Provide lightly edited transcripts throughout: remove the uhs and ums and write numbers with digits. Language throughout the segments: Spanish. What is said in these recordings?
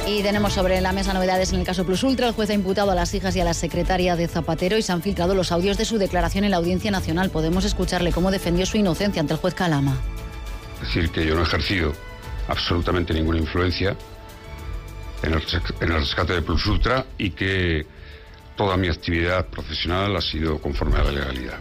Y tenemos sobre la mesa novedades en el caso Plus Ultra. El juez ha imputado a las hijas y a la secretaria de Zapatero y se han filtrado los audios de su declaración en la Audiencia Nacional. Podemos escucharle cómo defendió su inocencia ante el juez Calama. Es decir, que yo no he ejercido absolutamente ninguna influencia en el rescate de Plus Ultra y que toda mi actividad profesional ha sido conforme a la legalidad.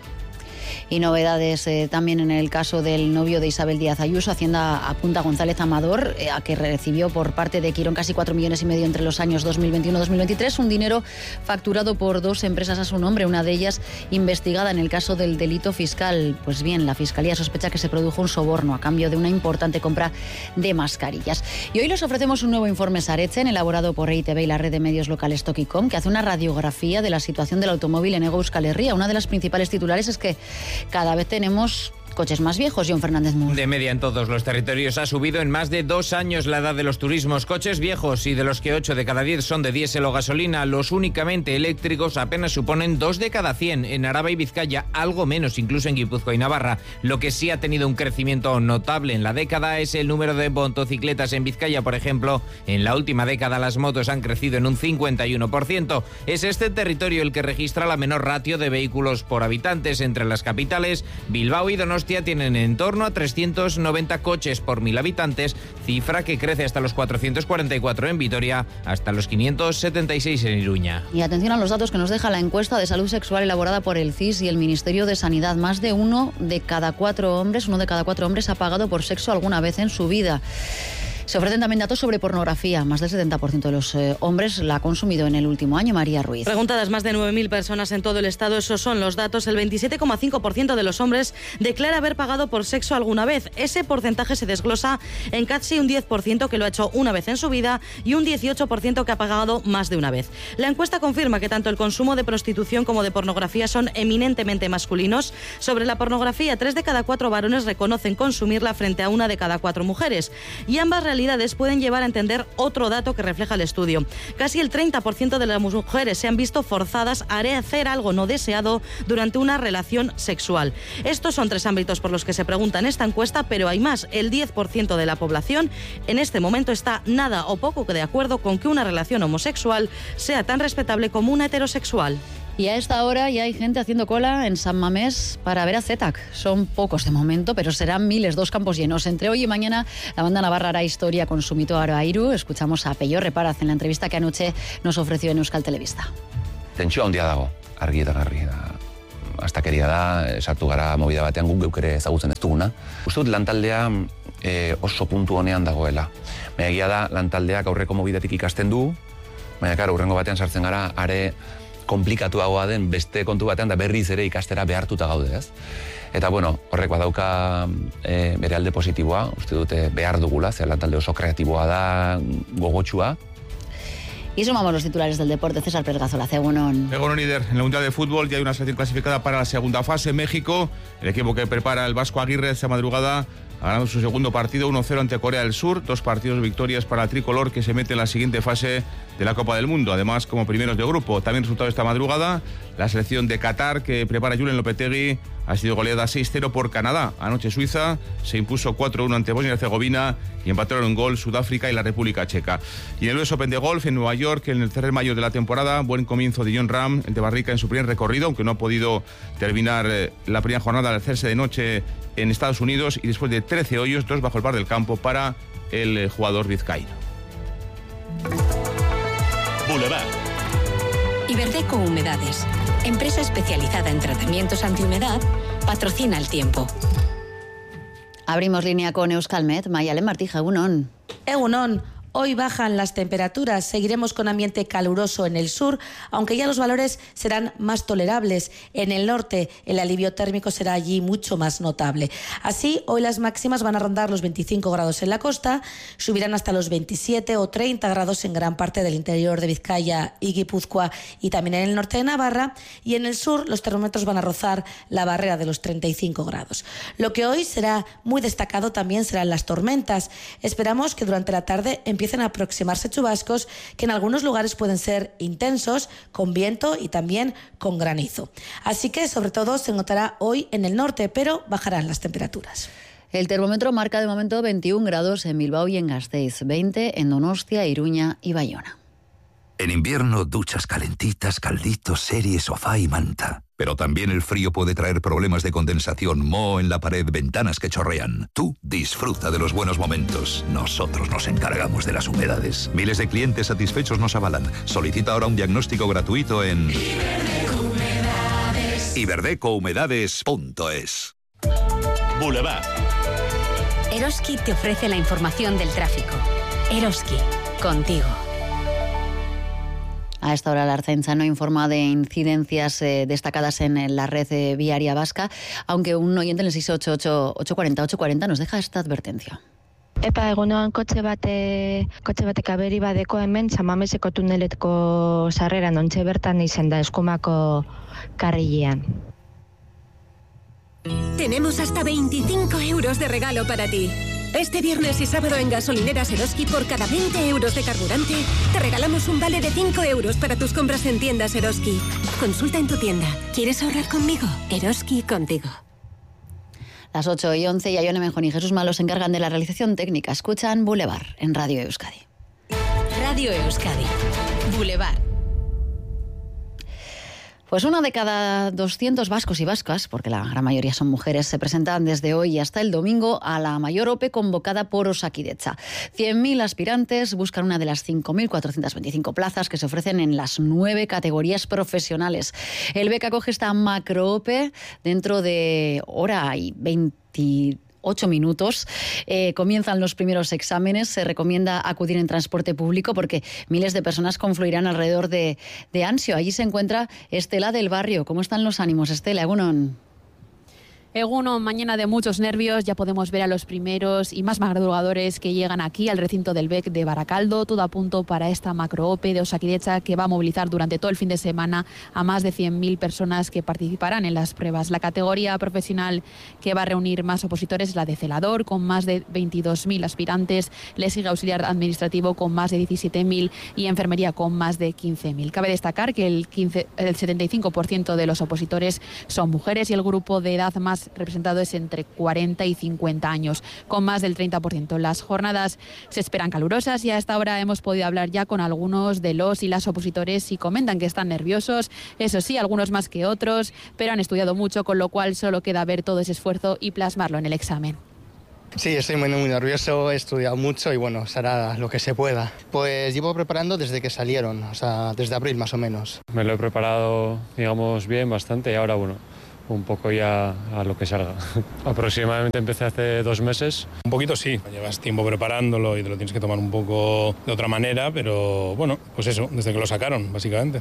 Y novedades también en el caso del novio de Isabel Díaz Ayuso. Hacienda apunta a González Amador, a que recibió por parte de Quirón casi 4,5 millones entre los años 2021-2023, un dinero facturado por 2 empresas a su nombre, una de ellas investigada en el caso del delito fiscal. Pues bien, la Fiscalía sospecha que se produjo un soborno a cambio de una importante compra de mascarillas. Y hoy les ofrecemos un nuevo informe Saretzen, elaborado por EITB y la red de medios locales Tokicom, que hace una radiografía de la situación del automóvil en Hego Euskal Herria. Una de las principales titulares es que cada vez tenemos coches más viejos. John Fernández Mur. De media en todos los territorios ha subido en más de 2 años la edad de los turismos. Coches viejos, y de los que 8 de cada 10 son de diésel o gasolina, los únicamente eléctricos apenas suponen 2 de cada 100. En Araba y Vizcaya, algo menos, incluso en Guipúzcoa y Navarra. Lo que sí ha tenido un crecimiento notable en la década es el número de motocicletas. En Vizcaya, por ejemplo, en la última década las motos han crecido en un 51%. Es este territorio el que registra la menor ratio de vehículos por habitantes. Entre las capitales, Bilbao y Donostia tienen en torno a 390 coches por 1.000 habitantes, cifra que crece hasta los 444 en Vitoria, hasta los 576 en Iruña. Y atención a los datos que nos deja la encuesta de salud sexual elaborada por el CIS y el Ministerio de Sanidad. Más de uno de cada cuatro hombres ha pagado por sexo alguna vez en su vida. Se ofrecen también datos sobre pornografía. Más del 70% de los hombres la ha consumido en el último año. María Ruiz. Preguntadas más de 9.000 personas en todo el estado, esos son los datos. El 27,5% de los hombres declara haber pagado por sexo alguna vez. Ese porcentaje se desglosa en casi un 10% que lo ha hecho una vez en su vida y un 18% que ha pagado más de una vez. La encuesta confirma que tanto el consumo de prostitución como de pornografía son eminentemente masculinos. Sobre la pornografía, 3 de cada 4 varones reconocen consumirla frente a 1 de cada 4 mujeres. Y ambas realidades pueden llevar a entender otro dato que refleja el estudio. Casi el 30% de las mujeres se han visto forzadas a hacer algo no deseado durante una relación sexual. Estos son 3 ámbitos por los que se pregunta en esta encuesta, pero hay más. El 10% de la población en este momento está nada o poco de acuerdo con que una relación homosexual sea tan respetable como una heterosexual. Y a esta hora ya hay gente haciendo cola en San Mamés para ver a Zetac. Son pocos de momento, pero serán miles, 2 campos llenos. Entre hoy y mañana la banda navarra hará historia con su mito Aroairu. Escuchamos a Peio Reparaz en la entrevista que anoche nos ofreció en Euskal Telebista. Tentsio handia dago, argi eta garbi da. Astakeria da, sartu gara movida batean guk geuk ere ezagutzen ez duguna. Uste dut lantaldea oso puntu honean dagoela. Baina egia da lantaldeak aurreko mobidatik ikasten du, baina karo, urrengo batean sartzen gara are komplikatuagoa den beste kontu batean da berriz ere ikastera behartuta gaude, ez? Eta bueno, horrek badauka bere alde positiboa, uste dute behar dugula, ze lantalde oso kreatiboa da, gogotsua. Y sumamos los titulares del deporte. César Pergazola, Egunon. Egunon, líder. En la Mundial de Fútbol ya hay una selección clasificada para la segunda fase. México, el equipo que prepara el Vasco Aguirre esta madrugada, ha ganado su segundo partido 1-0 ante Corea del Sur. 2 partidos de victorias para el tricolor, que se mete en la siguiente fase de la Copa del Mundo. Además, como primeros de grupo. También resultado esta madrugada, la selección de Qatar, que prepara Julen Lopetegui, ha sido goleada 6-0 por Canadá. Anoche Suiza se impuso 4-1 ante Bosnia y Herzegovina y empataron en gol Sudáfrica y la República Checa. Y en el US Open de golf en Nueva York, en el tercer mayo de la temporada, buen comienzo de Jon Rahm, el de Barrica, en su primer recorrido, aunque no ha podido terminar la primera jornada al hacerse de noche en Estados Unidos, y después de 13 hoyos, 2 bajo el par del campo para el jugador vizcaíno. Boulevard. Iberdeco Humedades, empresa especializada en tratamientos antihumedad, patrocina el tiempo. Abrimos línea con Euskalmet. Mayalen Martija, Egunon. Egunon. Hoy bajan las temperaturas, seguiremos con ambiente caluroso en el sur, aunque ya los valores serán más tolerables. En el norte el alivio térmico será allí mucho más notable. Así, hoy las máximas van a rondar los 25 grados en la costa, subirán hasta los 27 o 30 grados en gran parte del interior de Vizcaya y Guipúzcoa y también en el norte de Navarra, y en el sur los termómetros van a rozar la barrera de los 35 grados. Lo que hoy será muy destacado también serán las tormentas. Esperamos que durante la tarde empiecen a aproximarse chubascos que en algunos lugares pueden ser intensos, con viento y también con granizo. Así que sobre todo se notará hoy en el norte, pero bajarán las temperaturas. El termómetro marca de momento 21 grados en Bilbao y en Gasteiz, 20 en Donostia, Iruña y Bayona. En invierno, duchas calentitas, calditos, series, sofá y manta. Pero también el frío puede traer problemas de condensación, moho en la pared, ventanas que chorrean. Tú disfruta de los buenos momentos. Nosotros nos encargamos de las humedades. Miles de clientes satisfechos nos avalan. Solicita ahora un diagnóstico gratuito en iberdecohumedades.es. Boulevard. Eroski te ofrece la información del tráfico. Eroski, contigo. A esta hora la Ertzaintza no informa de incidencias destacadas en la red viaria vasca, aunque un oyente en el 688-840-840 nos deja esta advertencia. Epa, egunoan kotxe batek aberi badeko hemen Samameseko tuneletko sarreran ontxe bertan izen da eskumako karrilean. Tenemos hasta 25 euros de regalo para ti. Este viernes y sábado en gasolineras Eroski, por cada 20 euros de carburante, te regalamos un vale de 5 euros para tus compras en tiendas Eroski. Consulta en tu tienda. ¿Quieres ahorrar conmigo? Eroski contigo. Las 8:11 y Ione Menjón y Jesús Malo se encargan de la realización técnica. Escuchan Boulevard en Radio Euskadi. Radio Euskadi. Boulevard. Pues 1 de cada 200 vascos y vascas, porque la gran mayoría son mujeres, se presentan desde hoy hasta el domingo a la mayor OPE convocada por Osakidetza. 100.000 aspirantes buscan una de las 5.425 plazas que se ofrecen en las 9 categorías profesionales. El BEC acoge esta macro OPE dentro de hora y 28 minutos. Comienzan los primeros exámenes. Se recomienda acudir en transporte público porque miles de personas confluirán alrededor de Ansio. Allí se encuentra Estela del Barrio. ¿Cómo están los ánimos, Estela? Egunon. Egunon, mañana de muchos nervios, ya podemos ver a los primeros y más madrugadores que llegan aquí al recinto del BEC de Baracaldo, todo a punto para esta macro OPE de Osakidetza que va a movilizar durante todo el fin de semana a más de 100.000 personas que participarán en las pruebas. La categoría profesional que va a reunir más opositores es la de celador, con más de 22.000 aspirantes, le sigue auxiliar administrativo con más de 17.000 y enfermería con más de 15.000. Cabe destacar que el 75% de los opositores son mujeres y el grupo de edad más representado es entre 40 y 50 años, con más del 30%. Las jornadas se esperan calurosas y a esta hora hemos podido hablar ya con algunos de los y las opositores y comentan que están nerviosos, eso sí, algunos más que otros, pero han estudiado mucho, con lo cual solo queda ver todo ese esfuerzo y plasmarlo en el examen. Sí, estoy muy nervioso, he estudiado mucho y bueno, será lo que se pueda. Pues llevo preparando desde que salieron, o sea, desde abril más o menos. Me lo he preparado, digamos, bien, bastante, y ahora, bueno, un poco ya a lo que salga. Aproximadamente empecé hace 2 meses. Un poquito sí, llevas tiempo preparándolo y te lo tienes que tomar un poco de otra manera, pero bueno, pues eso, desde que lo sacaron, básicamente.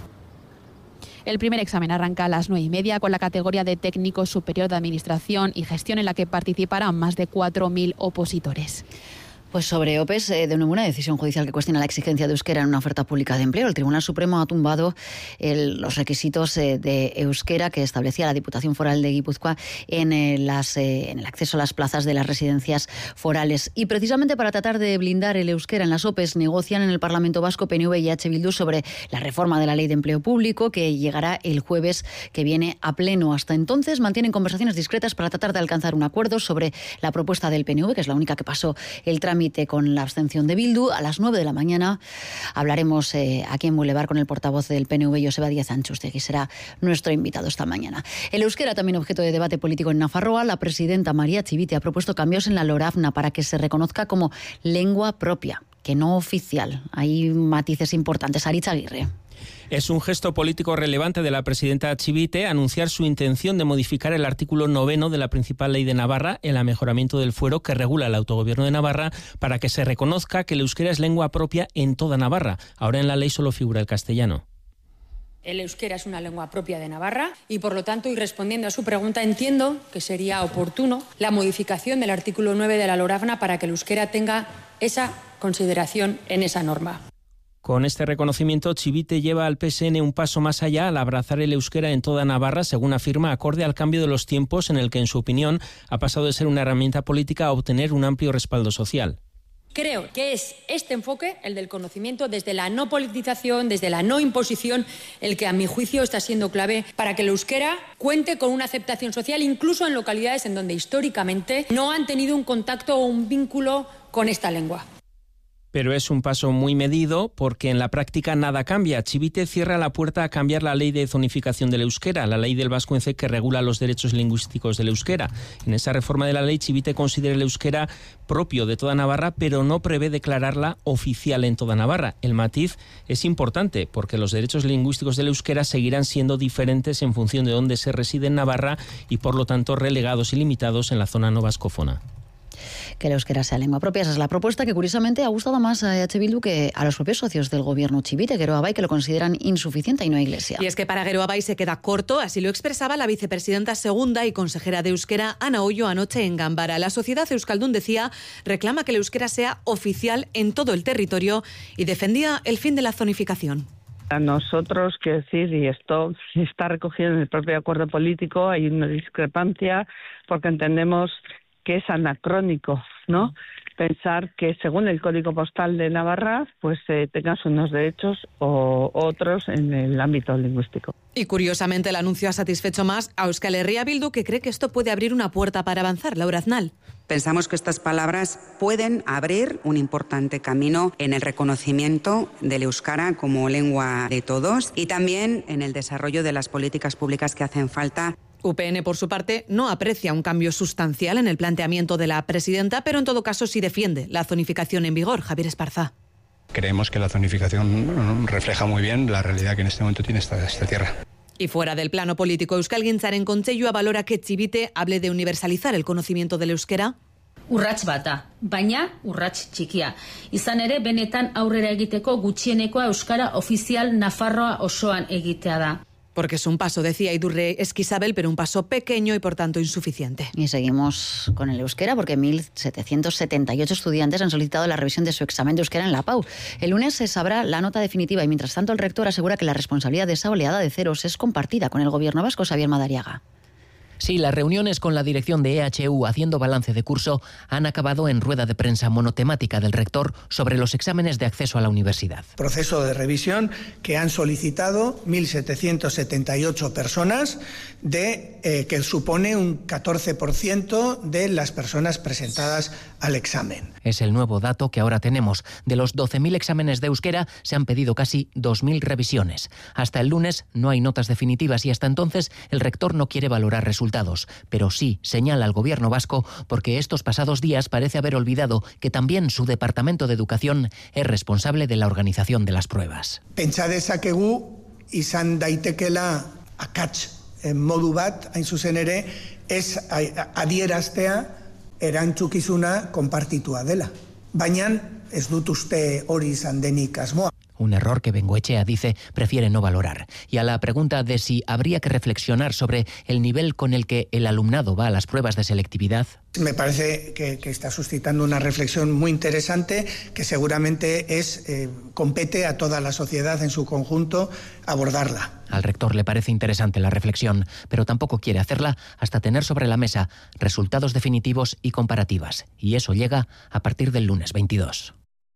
El primer examen arranca a las 9:30 con la categoría de técnico superior de administración y gestión en la que participarán más de 4.000 opositores. Pues sobre OPEs, de una decisión judicial que cuestiona la exigencia de euskera en una oferta pública de empleo. El Tribunal Supremo ha tumbado los requisitos de euskera que establecía la Diputación Foral de Guipúzcoa en el acceso a las plazas de las residencias forales. Y precisamente para tratar de blindar el euskera en las OPEs, negocian en el Parlamento Vasco PNV y H. Bildu sobre la reforma de la Ley de Empleo Público que llegará el jueves que viene a pleno. Hasta entonces mantienen conversaciones discretas para tratar de alcanzar un acuerdo sobre la propuesta del PNV, que es la única que pasó el trámite con la abstención de Bildu. A las 9 de la mañana hablaremos aquí en Boulevard con el portavoz del PNV, Joseba Díaz Antxustegui, será nuestro invitado esta mañana. El euskera también objeto de debate político en Nafarroa. La presidenta María Chivite ha propuesto cambios en la LORAFNA para que se reconozca como lengua propia, que no oficial. Hay matices importantes. Aritz Aguirre. Es un gesto político relevante de la presidenta Chivite anunciar su intención de modificar el artículo 9 de la principal ley de Navarra, el amejoramiento del fuero que regula el autogobierno de Navarra, para que se reconozca que el euskera es lengua propia en toda Navarra. Ahora en la ley solo figura el castellano. El euskera es una lengua propia de Navarra y, por lo tanto, y respondiendo a su pregunta, entiendo que sería oportuno la modificación del artículo 9 de la LORAFNA para que el euskera tenga esa consideración en esa norma. Con este reconocimiento, Chivite lleva al PSN un paso más allá al abrazar el euskera en toda Navarra, según afirma, acorde al cambio de los tiempos en el que, en su opinión, ha pasado de ser una herramienta política a obtener un amplio respaldo social. Creo que es este enfoque, el del conocimiento, desde la no politización, desde la no imposición, el que a mi juicio está siendo clave para que el euskera cuente con una aceptación social, incluso en localidades en donde históricamente no han tenido un contacto o un vínculo con esta lengua. Pero es un paso muy medido porque en la práctica nada cambia. Chivite cierra la puerta a cambiar la ley de zonificación del euskera, la ley del vascuence que regula los derechos lingüísticos del euskera. En esa reforma de la ley, Chivite considera el euskera propio de toda Navarra, pero no prevé declararla oficial en toda Navarra. El matiz es importante porque los derechos lingüísticos del euskera seguirán siendo diferentes en función de dónde se reside en Navarra y por lo tanto relegados y limitados en la zona no vascófona. Que el euskera sea lengua propia. Esa es la propuesta que curiosamente ha gustado más a EH Bildu que a los propios socios del gobierno chivite, Geroabay, que lo consideran insuficiente y no Iglesia. Y es que para Geroabay se queda corto, así lo expresaba la vicepresidenta segunda y consejera de euskera Ana Ollo anoche en Gambara. La sociedad euskaldun, decía, reclama que el euskera sea oficial en todo el territorio y defendía el fin de la zonificación. A nosotros, quiero decir, y esto está recogido en el propio acuerdo político, hay una discrepancia porque entendemos que es anacrónico, ¿no? Pensar que según el Código Postal de Navarra, pues tengas unos derechos o otros en el ámbito lingüístico. Y curiosamente el anuncio ha satisfecho más a Euskal Herria Bildu, que cree que esto puede abrir una puerta para avanzar. Laura Aznal. Pensamos que estas palabras pueden abrir un importante camino en el reconocimiento del euskara como lengua de todos y también en el desarrollo de las políticas públicas que hacen falta. UPN, por su parte, no aprecia un cambio sustancial en el planteamiento de la presidenta, pero en todo caso sí defiende la zonificación en vigor. Javier Esparza. Creemos que la zonificación refleja muy bien la realidad que en este momento tiene esta tierra. Y fuera del plano político, Euskalgintzaren Kontseilua valora que Chivite hable de universalizar el conocimiento del euskera. Urrats bata, baina urrats txikia. Izan ere, benetan aurrera egiteko gutxienekoa euskara ofizial Nafarroa osoan egitea da. Porque es un paso, decía Idurre Esquisabel, pero un paso pequeño y por tanto insuficiente. Y seguimos con el euskera porque 1.778 estudiantes han solicitado la revisión de su examen de euskera en la PAU. El lunes se sabrá la nota definitiva y mientras tanto el rector asegura que la responsabilidad de esa oleada de ceros es compartida con el gobierno vasco. Xavier Madariaga. Sí, las reuniones con la dirección de EHU haciendo balance de curso han acabado en rueda de prensa monotemática del rector sobre los exámenes de acceso a la universidad. Proceso de revisión que han solicitado 1.778 personas, que supone un 14% de las personas presentadas al examen. Es el nuevo dato que ahora tenemos. De los 12.000 exámenes de euskera se han pedido casi 2.000 revisiones. Hasta el lunes no hay notas definitivas y hasta entonces el rector no quiere valorar resultados. Pero sí señala al gobierno vasco porque estos pasados días parece haber olvidado que también su Departamento de Educación es responsable de la organización de las pruebas. Pentsa dezakegu izan daitekela akats modu bat, hain zuzen ere, ez adieraztea erantzukizuna konpartitua dela. Baina ez dut uste hori izan denik asmoa. Un error que Bengoechea dice prefiere no valorar. Y a la pregunta de si habría que reflexionar sobre el nivel con el que el alumnado va a las pruebas de selectividad. Me parece que está suscitando una reflexión muy interesante que seguramente compete a toda la sociedad en su conjunto abordarla. Al rector le parece interesante la reflexión, pero tampoco quiere hacerla hasta tener sobre la mesa resultados definitivos y comparativas. Y eso llega a partir del lunes 22.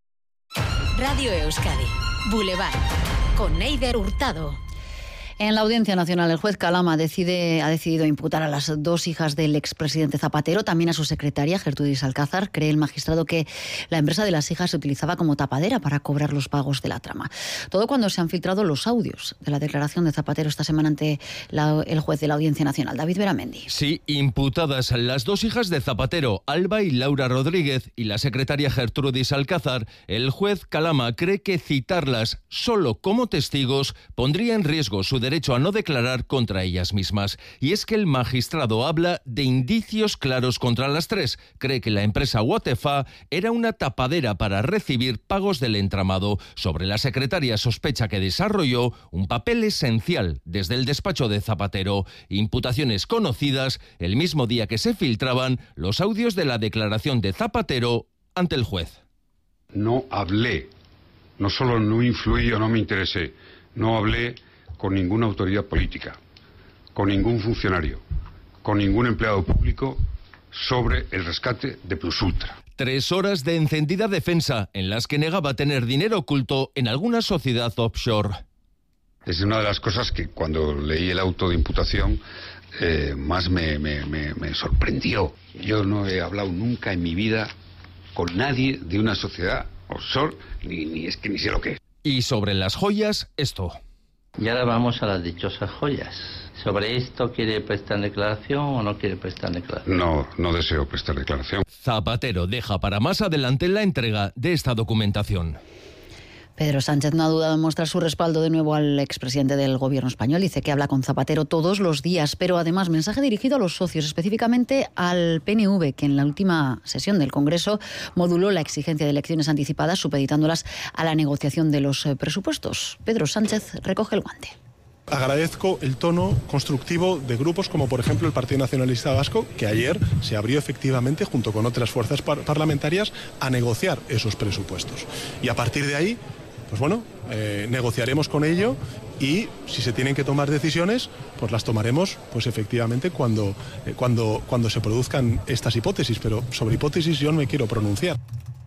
Radio Euskadi, Boulevard, con Neider Hurtado. En la Audiencia Nacional, el juez Calama ha decidido imputar a las dos hijas del expresidente Zapatero, también a su secretaria, Gertrudis Alcázar. Cree el magistrado que la empresa de las hijas se utilizaba como tapadera para cobrar los pagos de la trama. Todo cuando se han filtrado los audios de la declaración de Zapatero esta semana ante el juez de la Audiencia Nacional, David Beramendi. Sí, imputadas las dos hijas de Zapatero, Alba y Laura Rodríguez, y la secretaria Gertrudis Alcázar, el juez Calama cree que citarlas solo como testigos pondría en riesgo su derecho a no declarar contra ellas mismas. Y es que el magistrado habla de indicios claros contra las tres. Cree que la empresa Watefa era una tapadera para recibir pagos del entramado. Sobre la secretaria sospecha que desarrolló un papel esencial desde el despacho de Zapatero. Imputaciones conocidas el mismo día que se filtraban los audios de la declaración de Zapatero ante el juez. No hablé, no solo no influí o no me interesé, no hablé con ninguna autoridad política, con ningún funcionario, con ningún empleado público sobre el rescate de Plus Ultra. 3 horas de encendida defensa en las que negaba tener dinero oculto en alguna sociedad offshore. Es una de las cosas que cuando leí el auto de imputación más me sorprendió. Yo no he hablado nunca en mi vida con nadie de una sociedad offshore, ni sé lo que es. Y sobre las joyas, esto. Y ahora vamos a las dichosas joyas. ¿Sobre esto quiere prestar declaración o no quiere prestar declaración? No deseo prestar declaración. Zapatero deja para más adelante la entrega de esta documentación. Pedro Sánchez no ha dudado en mostrar su respaldo de nuevo al expresidente del Gobierno español. Dice que habla con Zapatero todos los días, pero además mensaje dirigido a los socios, específicamente al PNV, que en la última sesión del Congreso moduló la exigencia de elecciones anticipadas, supeditándolas a la negociación de los presupuestos. Pedro Sánchez recoge el guante. Agradezco el tono constructivo de grupos como por ejemplo el Partido Nacionalista Vasco, que ayer se abrió efectivamente junto con otras fuerzas parlamentarias a negociar esos presupuestos. Y a partir de ahí, pues bueno, negociaremos con ello y si se tienen que tomar decisiones, pues las tomaremos pues efectivamente cuando se produzcan estas hipótesis, pero sobre hipótesis yo no me quiero pronunciar.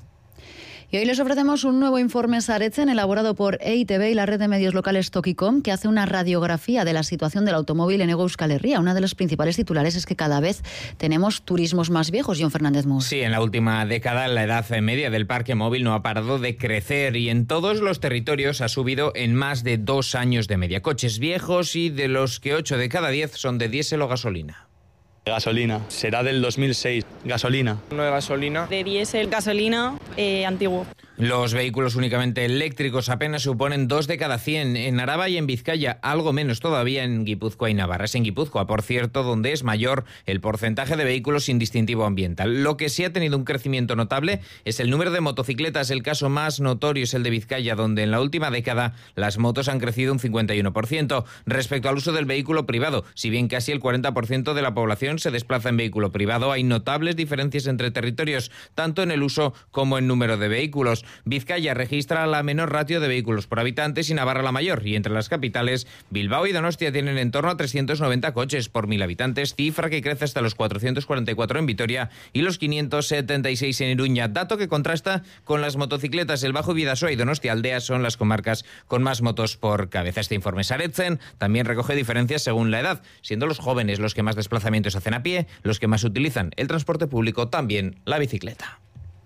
Y hoy les ofrecemos un nuevo informe Saretzen elaborado por EITB y la red de medios locales Tokicom, que hace una radiografía de la situación del automóvil en Hego Euskal Herria. Una de las principales titulares es que cada vez tenemos turismos más viejos. John Fernández Mus. Sí, en la última década la edad media del parque móvil no ha parado de crecer y en todos los territorios ha subido en más de 2 años de media. Coches viejos y de los que 8 de cada 10 son de diésel o gasolina. Gasolina, será del 2006. Gasolina. No de gasolina. De diésel, gasolina, antiguo. Los vehículos únicamente eléctricos apenas suponen 2 de cada 100 en Araba y en Vizcaya, algo menos todavía en Guipúzcoa y Navarra. Es en Guipúzcoa, por cierto, donde es mayor el porcentaje de vehículos sin distintivo ambiental. Lo que sí ha tenido un crecimiento notable es el número de motocicletas. El caso más notorio es el de Vizcaya, donde en la última década las motos han crecido un 51%. Respecto al uso del vehículo privado, si bien casi el 40% de la población se desplaza en vehículo privado, hay notables diferencias entre territorios, tanto en el uso como en número de vehículos. Vizcaya registra la menor ratio de vehículos por habitantes y Navarra la mayor, y entre las capitales, Bilbao y Donostia tienen en torno a 390 coches por 1.000 habitantes, cifra que crece hasta los 444 en Vitoria y los 576 en Iruña, dato que contrasta con las motocicletas. El Bajo Bidasoa y Donostia Aldea son las comarcas con más motos por cabeza. Este informe Saretzen también recoge diferencias según la edad, siendo los jóvenes los que más desplazamientos hacen a pie, los que más utilizan el transporte público, también la bicicleta.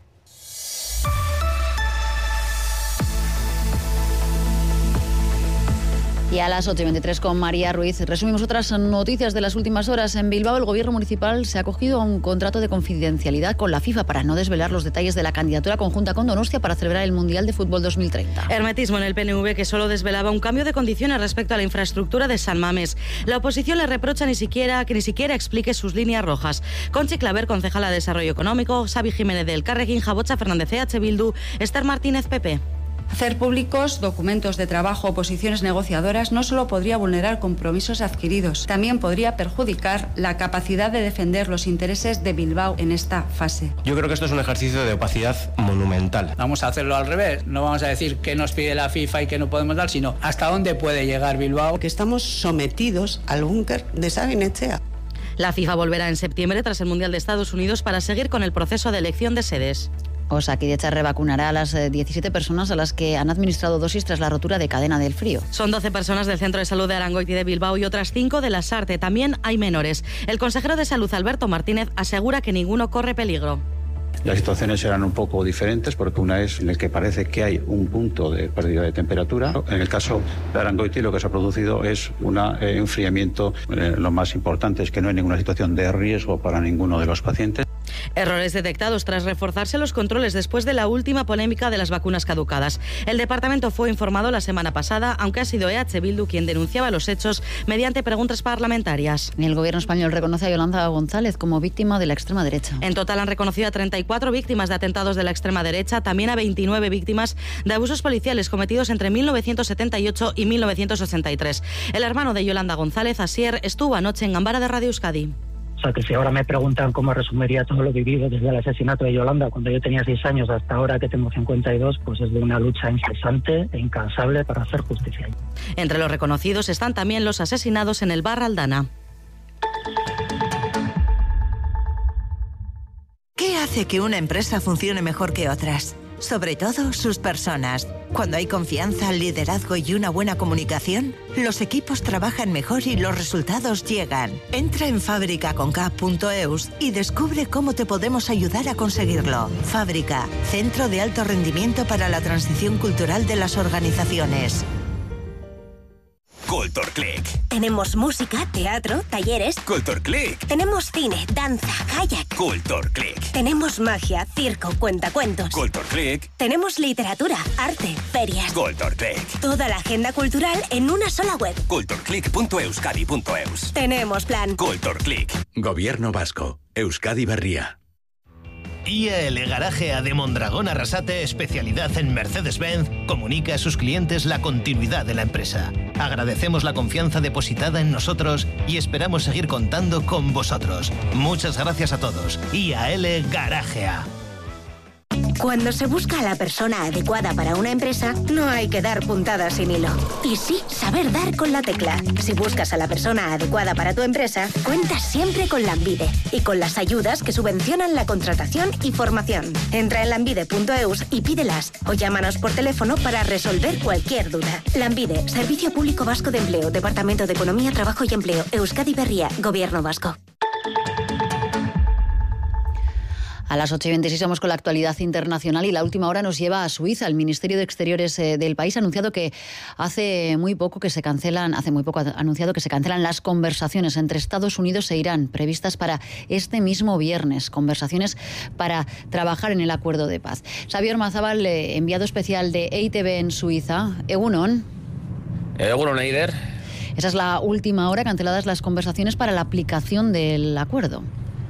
Y a las 8:23 con María Ruiz. Resumimos otras noticias de las últimas horas. En Bilbao, el gobierno municipal se ha acogido a un contrato de confidencialidad con la FIFA para no desvelar los detalles de la candidatura conjunta con Donostia para celebrar el Mundial de Fútbol 2030. Hermetismo en el PNV, que solo desvelaba un cambio de condiciones respecto a la infraestructura de San Mamés. La oposición le reprocha que ni siquiera explique sus líneas rojas. Conchi Claver, concejala de Desarrollo Económico, Xavi Jiménez del Carrequín, Jabocha Fernández EH Bildu, Esther Martínez PP. Hacer públicos documentos de trabajo o posiciones negociadoras no solo podría vulnerar compromisos adquiridos, también podría perjudicar la capacidad de defender los intereses de Bilbao en esta fase. Yo creo que esto es un ejercicio de opacidad monumental. Vamos a hacerlo al revés, no vamos a decir qué nos pide la FIFA y qué no podemos dar, sino hasta dónde puede llegar Bilbao. Que estamos sometidos al búnker de Sabin Etxea. La FIFA volverá en septiembre tras el Mundial de Estados Unidos para seguir con el proceso de elección de sedes. Osakidetza revacunará a las 17 personas a las que han administrado dosis tras la rotura de cadena del frío. Son 12 personas del Centro de Salud de Arangoiti de Bilbao y otras 5 de la Sarte. También hay menores. El consejero de Salud, Alberto Martínez, asegura que ninguno corre peligro. Las situaciones serán un poco diferentes porque una es en la que parece que hay un punto de pérdida de temperatura. En el caso de Arangoiti lo que se ha producido es un enfriamiento. Lo más importante es que no hay ninguna situación de riesgo para ninguno de los pacientes. Errores detectados tras reforzarse los controles después de la última polémica de las vacunas caducadas. El departamento fue informado la semana pasada, aunque ha sido EH Bildu quien denunciaba los hechos mediante preguntas parlamentarias. El gobierno español reconoce a Yolanda González como víctima de la extrema derecha. En total han reconocido a 34 víctimas de atentados de la extrema derecha, también a 29 víctimas de abusos policiales cometidos entre 1978 y 1983. El hermano de Yolanda González, Asier, estuvo anoche en Gambara de Radio Euskadi. O sea, que si ahora me preguntan cómo resumiría todo lo vivido desde el asesinato de Yolanda cuando yo tenía 6 años hasta ahora que tengo 52, pues es de una lucha incesante e incansable para hacer justicia. Entre los reconocidos están también los asesinados en el bar Aldana. ¿Qué hace hace que una empresa funcione mejor que otras? Sobre todo sus personas. Cuando hay confianza, liderazgo y una buena comunicación, los equipos trabajan mejor y los resultados llegan. Entra en fabricaconk.eus y descubre cómo te podemos ayudar a conseguirlo. Fábrica, centro de alto rendimiento para la transición cultural de las organizaciones. Culture Click. Tenemos música, teatro, talleres. Culture Click. Tenemos cine, danza, kayak. Culture Click. Tenemos magia, circo, cuentacuentos. Culture Click. Tenemos literatura, arte, ferias. Culture Click. Toda la agenda cultural en una sola web. cultureclick.euskadi.eus. Tenemos plan. Culture Click. Gobierno vasco. Euskadi Berria. IAL Garajea de Mondragón Arrasate, especialidad en Mercedes-Benz, comunica a sus clientes la continuidad de la empresa. Agradecemos la confianza depositada en nosotros y esperamos seguir contando con vosotros. Muchas gracias a todos. IAL Garajea. Cuando se busca a la persona adecuada para una empresa, no hay que dar puntadas sin hilo. Y sí, saber dar con la tecla. Si buscas a la persona adecuada para tu empresa, cuentas siempre con Lanbide y con las ayudas que subvencionan la contratación y formación. Entra en lanbide.eus y pídelas o llámanos por teléfono para resolver cualquier duda. Lanbide, Servicio Público Vasco de Empleo, Departamento de Economía, Trabajo y Empleo, Euskadi Berria, Gobierno Vasco. A las 8:26 vamos con la actualidad internacional y la última hora nos lleva a Suiza. El Ministerio de Exteriores del país ha anunciado que hace muy poco ha anunciado que se cancelan las conversaciones entre Estados Unidos e Irán previstas para este mismo viernes, conversaciones para trabajar en el acuerdo de paz. Xabier Mazábal, enviado especial de EITB en Suiza. Egunon. Egunon, Eider. Esa es la última hora, canceladas las conversaciones para la aplicación del acuerdo.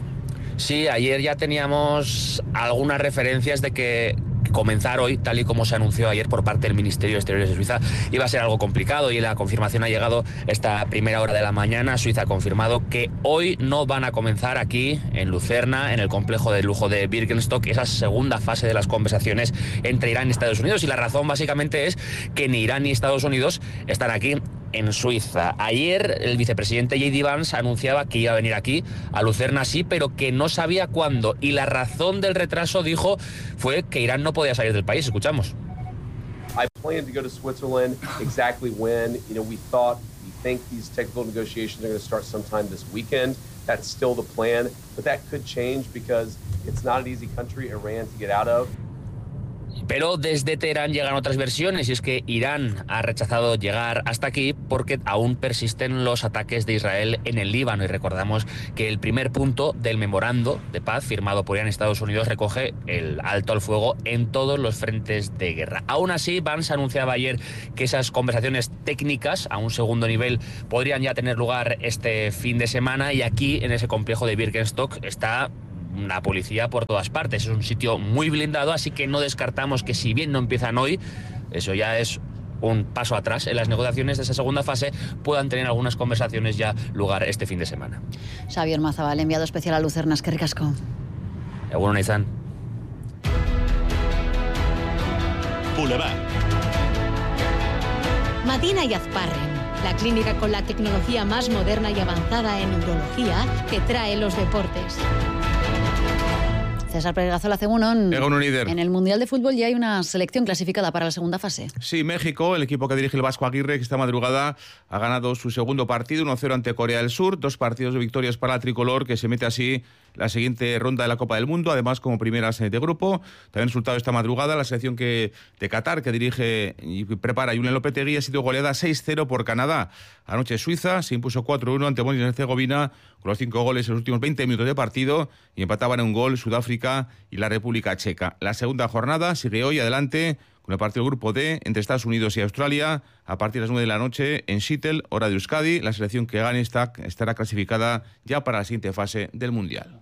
Sí, ayer ya teníamos algunas referencias de que comenzar hoy, tal y como se anunció ayer por parte del Ministerio de Exteriores de Suiza, iba a ser algo complicado y la confirmación ha llegado esta primera hora de la mañana. Suiza ha confirmado que hoy no van a comenzar aquí en Lucerna, en el complejo de lujo de Birkenstock, esa segunda fase de las conversaciones entre Irán y Estados Unidos, y la razón básicamente es que ni Irán ni Estados Unidos están aquí en Suiza. Ayer el vicepresidente J.D. Vance anunciaba que iba a venir aquí a Lucerna, sí, pero que no sabía cuándo, y la razón del retraso, dijo, fue que Irán no podía salir del país. Escuchamos. I plan to go to Switzerland. Exactly when, we think these technical negotiations are going to start sometime this weekend. That's still the plan, but that could change because it's not an easy country, Iran, to get out of. Pero desde Teherán llegan otras versiones, y es que Irán ha rechazado llegar hasta aquí porque aún persisten los ataques de Israel en el Líbano. Y recordamos que el primer punto del memorando de paz firmado por Irán y Estados Unidos recoge el alto al fuego en todos los frentes de guerra. Aún así, Vance anunciaba ayer que esas conversaciones técnicas a un segundo nivel podrían ya tener lugar este fin de semana, y aquí en ese complejo de Birkenstock está una policía por todas partes. Es un sitio muy blindado, así que no descartamos que, si bien no empiezan hoy, eso ya es un paso atrás en las negociaciones de esa segunda fase, puedan tener algunas conversaciones ya lugar este fin de semana. Xabier Mazábal, enviado especial a Lucerna, eskerrik asko. Egunon, Izan. Boulevard. Madina y Azparren, la clínica con la tecnología más moderna y avanzada en neurología que trae los deportes. César Pérez Gazola, Egunon. Líder. En el Mundial de Fútbol ya hay una selección clasificada para la segunda fase. Sí, México, el equipo que dirige el Vasco Aguirre, que esta madrugada ha ganado su segundo partido, 1-0 ante Corea del Sur, 2 partidos de victorias para la tricolor, que se mete así la siguiente ronda de la Copa del Mundo, además como primeras de grupo. También resultado esta madrugada, la selección de Qatar, que dirige y prepara Julen Lopetegui, ha sido goleada 6-0 por Canadá. Anoche Suiza se impuso 4-1 ante Bosnia y Herzegovina, con los 5 goles en los últimos 20 minutos de partido, y empataban en un gol Sudáfrica y la República Checa. La segunda jornada sigue hoy adelante con el partido Grupo D entre Estados Unidos y Australia a partir de las 9 de la noche en Seattle, hora de Euskadi. La selección que gane estará clasificada ya para la siguiente fase del Mundial.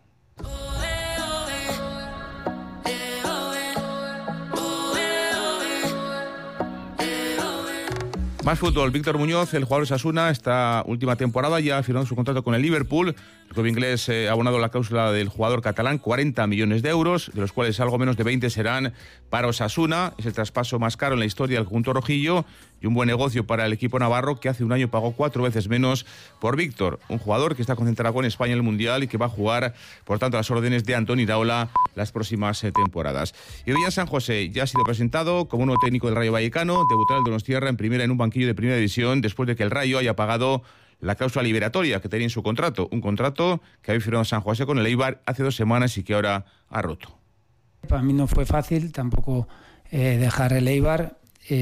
Más fútbol. Víctor Muñoz, el jugador de Osasuna, esta última temporada ya ha firmado su contrato con el Liverpool. El club inglés ha abonado la cláusula del jugador catalán, 40 millones de euros, de los cuales algo menos de 20 serán para Osasuna. Es el traspaso más caro en la historia del conjunto rojillo y un buen negocio para el equipo navarro, que hace un año pagó 4 veces menos por Víctor, un jugador que está concentrado con España en el Mundial y que va a jugar, por tanto, a las órdenes de Antoni Iraola las próximas temporadas. Y hoy en San José ya ha sido presentado como nuevo técnico del Rayo Vallecano, debutará el Donostiarra en primera en un banquillo de primera división después de que el Rayo haya pagado la cláusula liberatoria que tenía en su contrato, un contrato que había firmado San José con el Eibar hace 2 semanas y que ahora ha roto. Para mí no fue fácil tampoco dejar el Eibar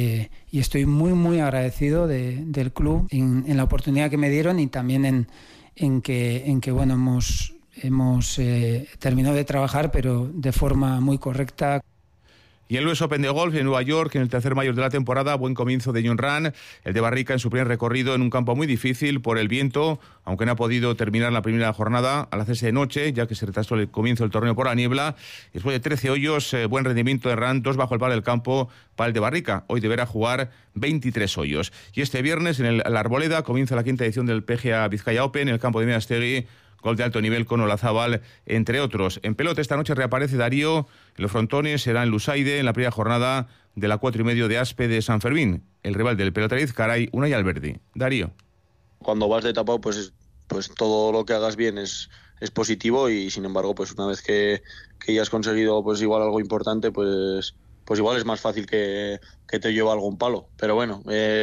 y estoy muy agradecido del club en la oportunidad que me dieron y también en que bueno, hemos terminado de trabajar, pero de forma muy correcta. Y el US Open de golf en Nueva York, en el tercer mayor de la temporada, buen comienzo de Jon Rahm, el de Barrica en su primer recorrido en un campo muy difícil por el viento, aunque no ha podido terminar la primera jornada al hacerse de noche, ya que se retrasó el comienzo del torneo por la niebla. Después de 13 hoyos, buen rendimiento de Rahm, 2 bajo el palo del campo para el de Barrica. Hoy deberá jugar 23 hoyos. Y este viernes en la Arboleda comienza la 5ª edición del PGA Vizcaya Open en el campo de Meaztegui. Gol de alto nivel con Olazábal, entre otros. En pelota esta noche reaparece Darío en los frontones, será en Lusaide en la primera jornada de la 4:30 de Aspe de San Fermín. El rival del pelotariz, Caray, Unai Alberdi. Darío. Cuando vas de tapado, pues todo lo que hagas bien es positivo y sin embargo, pues una vez que ya has conseguido pues igual algo importante, pues igual es más fácil que te lleve algún palo. Pero bueno,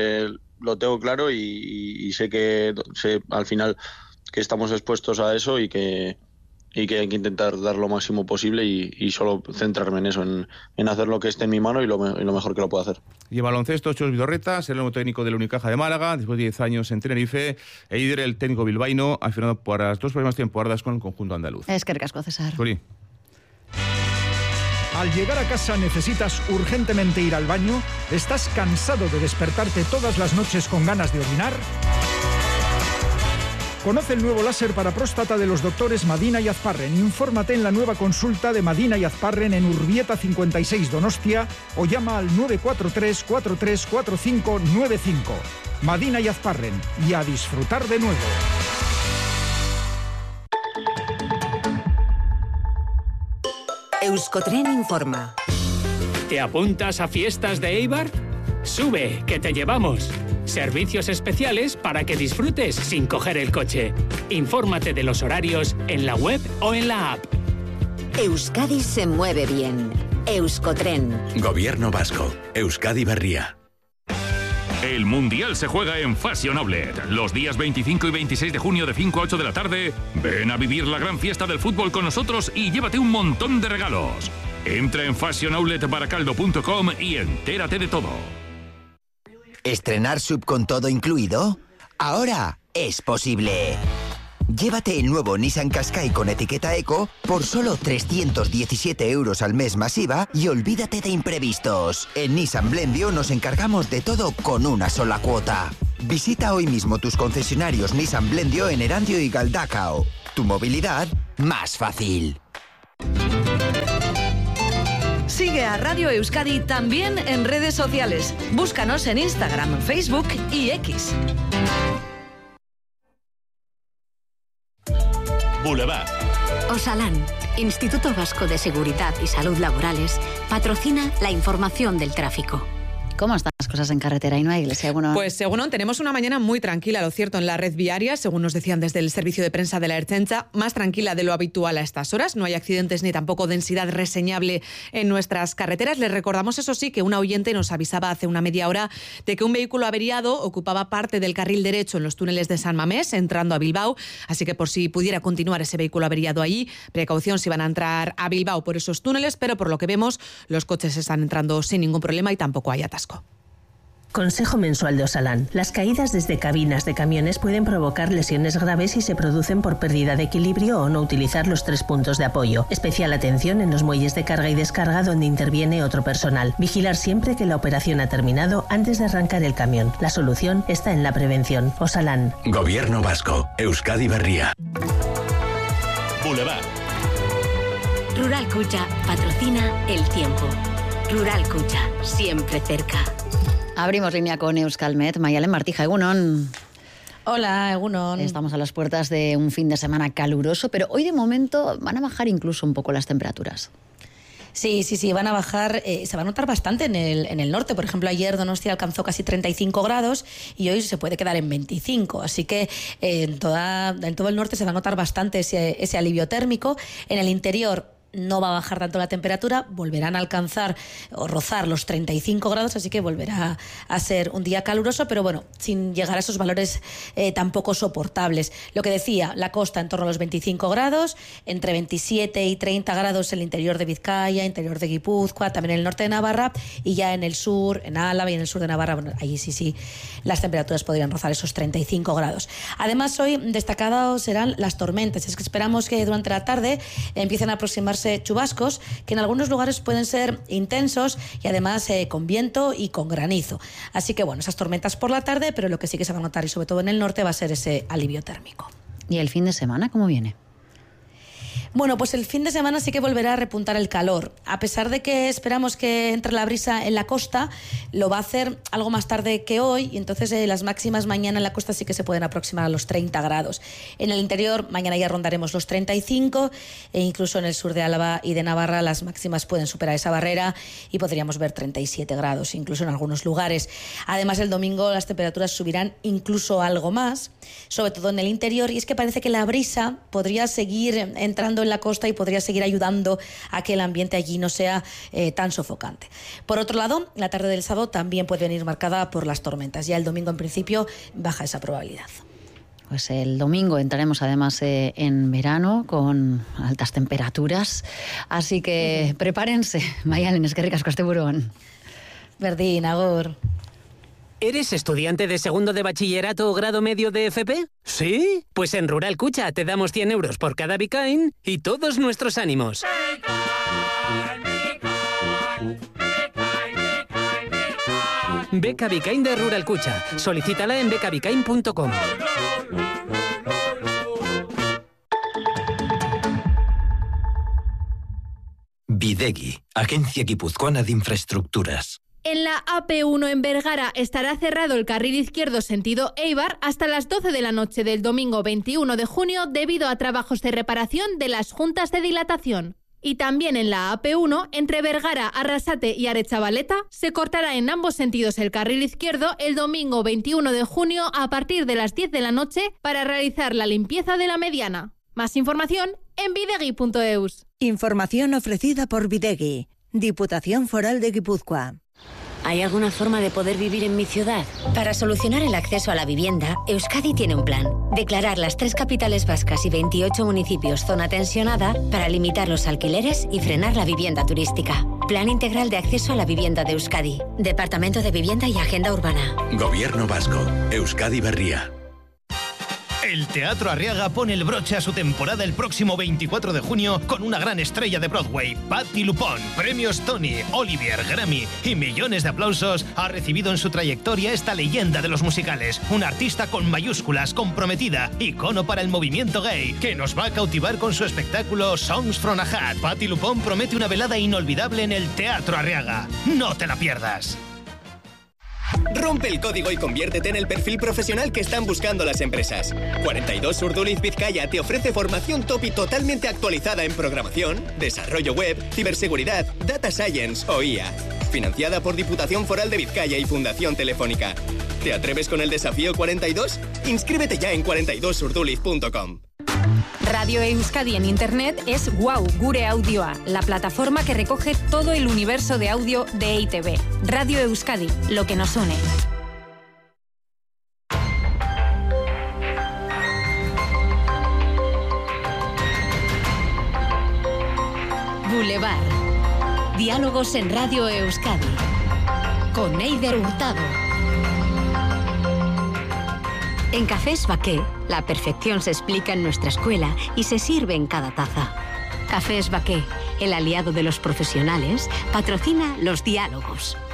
lo tengo claro y sé al final que estamos expuestos a eso y que hay que intentar dar lo máximo posible y solo centrarme en eso, en hacer lo que esté en mi mano y lo mejor que lo pueda hacer. Y en baloncesto, Chus Vidorreta, será el nuevo técnico del Unicaja de Málaga, después de 10 años en Tenerife. Eider, el técnico bilbaíno, ha firmado para las 2 próximas temporadas con el conjunto andaluz. Es que recasco, César. Suri. Al llegar a casa necesitas urgentemente ir al baño. ¿Estás cansado de despertarte todas las noches con ganas de orinar? Conoce el nuevo láser para próstata de los doctores Madina y Azparren. Infórmate en la nueva consulta de Madina y Azparren en Urbieta 56 Donostia o llama al 943 434595. Madina y Azparren. Y a disfrutar de nuevo. Euskotren informa. ¿Te apuntas a fiestas de Eibar? Sube, que te llevamos. Servicios especiales para que disfrutes sin coger el coche. Infórmate de los horarios en la web o en la app. Euskadi se mueve bien. Euskotren. Gobierno vasco. Euskadi Berria. El Mundial se juega en Fashion Outlet. Los días 25 y 26 de junio de 5 a 8 de la tarde, ven a vivir la gran fiesta del fútbol con nosotros y llévate un montón de regalos. Entra en fashionoutletbaracaldo.com y entérate de todo. ¿Estrenar sub con todo incluido? Ahora es posible. Llévate el nuevo Nissan Qashqai con etiqueta Eco por solo 317 euros al mes más IVA y olvídate de imprevistos. En Nissan Blendio nos encargamos de todo con una sola cuota. Visita hoy mismo tus concesionarios Nissan Blendio en Erandio y Galdacao. Tu movilidad más fácil. Sigue a Radio Euskadi también en redes sociales. Búscanos en Instagram, Facebook y X. Boulevard. Osalan, Instituto Vasco de Seguridad y Salud Laborales, patrocina la información del tráfico. ¿Cómo están las cosas en carretera? Y no hay iglesia. Pues según tenemos una mañana muy tranquila, lo cierto, en la red viaria, según nos decían desde el servicio de prensa de la Ertzaintza, más tranquila de lo habitual a estas horas. No hay accidentes ni tampoco densidad reseñable en nuestras carreteras. Les recordamos, eso sí, que una oyente nos avisaba hace una media hora de que un vehículo averiado ocupaba parte del carril derecho en los túneles de San Mamés, entrando a Bilbao. Así que por si pudiera continuar ese vehículo averiado allí, precaución si van a entrar a Bilbao por esos túneles, pero por lo que vemos, los coches están entrando sin ningún problema y tampoco hay atasco. Consejo mensual de Osalan. Las caídas desde cabinas de camiones pueden provocar lesiones graves si se producen por pérdida de equilibrio o no utilizar los 3 puntos de apoyo. Especial atención en los muelles de carga y descarga donde interviene otro personal. Vigilar siempre que la operación ha terminado antes de arrancar el camión. La solución está en la prevención. Osalan. Gobierno vasco. Euskadi Berria. Boulevard. Rural Cucha patrocina el tiempo. Rural Cucha, siempre cerca. Abrimos línea con Euskalmet. Mayalen Martija, egunon. Hola, egunon. Estamos a las puertas de un fin de semana caluroso, pero hoy de momento van a bajar incluso un poco las temperaturas. Sí, van a bajar, se va a notar bastante en el norte. Por ejemplo, ayer Donostia alcanzó casi 35 grados y hoy se puede quedar en 25. Así que en todo el norte se va a notar bastante ese alivio térmico. En el interior no va a bajar tanto la temperatura, volverán a alcanzar o rozar los 35 grados, así que volverá a ser un día caluroso, pero bueno, sin llegar a esos valores tampoco soportables. Lo que decía, la costa en torno a los 25 grados, entre 27 y 30 grados en el interior de Vizcaya, interior de Guipúzcoa, también en el norte de Navarra, y ya en el sur, en Álava y en el sur de Navarra, bueno, allí sí, las temperaturas podrían rozar esos 35 grados. Además, hoy destacados serán las tormentas. Es que esperamos que durante la tarde empiecen a aproximarse chubascos que en algunos lugares pueden ser intensos y además con viento y con granizo. Así que bueno, esas tormentas por la tarde, pero lo que sí que se va a notar y sobre todo en el norte va a ser ese alivio térmico. ¿Y el fin de semana cómo viene? Bueno, pues el fin de semana sí que volverá a repuntar el calor. A pesar de que esperamos que entre la brisa en la costa, lo va a hacer algo más tarde que hoy y entonces las máximas mañana en la costa sí que se pueden aproximar a los 30 grados. En el interior mañana ya rondaremos los 35 e incluso en el sur de Álava y de Navarra las máximas pueden superar esa barrera y podríamos ver 37 grados incluso en algunos lugares. Además el domingo las temperaturas subirán incluso algo más, sobre todo en el interior, y es que parece que la brisa podría seguir entrando en la costa y podría seguir ayudando a que el ambiente allí no sea tan sofocante. Por otro lado, la tarde del sábado también puede venir marcada por las tormentas. Ya el domingo en principio baja esa probabilidad. Pues el domingo entraremos además en verano con altas temperaturas, así que prepárense. Mayalen, eskerrik asko asteburuan. Berdin, agur. ¿Eres estudiante de segundo de bachillerato o grado medio de FP? ¿Sí? Pues en Rural Cucha te damos 100 euros por cada Bicain y todos nuestros ánimos. Beca Bicain de Rural Cucha. Solicítala en becabicain.com. Bidegi, Agencia Guipuzcoana de Infraestructuras. En la AP1 en Vergara estará cerrado el carril izquierdo sentido Eibar hasta las 12 de la noche del domingo 21 de junio debido a trabajos de reparación de las juntas de dilatación. Y también en la AP1, entre Vergara, Arrasate y Aretxabaleta, se cortará en ambos sentidos el carril izquierdo el domingo 21 de junio a partir de las 10 de la noche para realizar la limpieza de la mediana. Más información en bidegi.eus. Información ofrecida por Bidegi, Diputación Foral de Guipúzcoa. ¿Hay alguna forma de poder vivir en mi ciudad? Para solucionar el acceso a la vivienda, Euskadi tiene un plan. Declarar las 3 capitales vascas y 28 municipios zona tensionada para limitar los alquileres y frenar la vivienda turística. Plan integral de acceso a la vivienda de Euskadi. Departamento de Vivienda y Agenda Urbana. Gobierno Vasco. Euskadi Berria. El Teatro Arriaga pone el broche a su temporada el próximo 24 de junio con una gran estrella de Broadway, Patti LuPone. Premios Tony, Olivier, Grammy y millones de aplausos ha recibido en su trayectoria esta leyenda de los musicales. Una artista con mayúsculas, comprometida, icono para el movimiento gay, que nos va a cautivar con su espectáculo Songs from a Hat. Patti LuPone promete una velada inolvidable en el Teatro Arriaga. ¡No te la pierdas! Rompe el código y conviértete en el perfil profesional que están buscando las empresas. 42 Urduliz Vizcaya te ofrece formación top y totalmente actualizada en programación, desarrollo web, ciberseguridad, data science o IA. Financiada por Diputación Foral de Vizcaya y Fundación Telefónica. ¿Te atreves con el desafío 42? Inscríbete ya en 42urduliz.com. Radio Euskadi en Internet es Wow Gure Audioa, la plataforma que recoge todo el universo de audio de EITB. Radio Euskadi, lo que nos une. Boulevard. Diálogos en Radio Euskadi. Con Eider Hurtado. En Cafés Baqué, la perfección se explica en nuestra escuela y se sirve en cada taza. Cafés Baqué, el aliado de los profesionales, patrocina los diálogos.